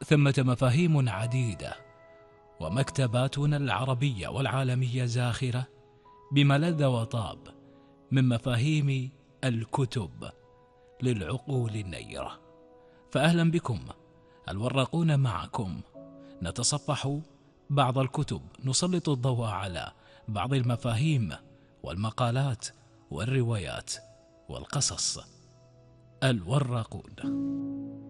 وثمة مفاهيم عديدة، ومكتباتنا العربية والعالمية زاخرة بما لذ وطاب من مفاهيم الكتب للعقول النيرة. فأهلا بكم، الوراقون معكم، نتصفح بعض الكتب، نسلط الضوء على بعض المفاهيم والمقالات والروايات والقصص. الوراقون.